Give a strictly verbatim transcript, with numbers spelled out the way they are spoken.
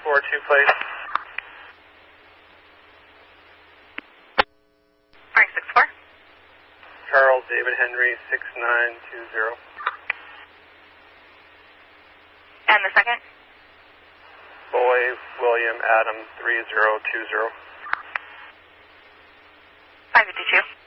four two, please. Frank six four. Charles David Henry six nine two zero. And the second? Boy William Adam three zero two zero. five fifty-two.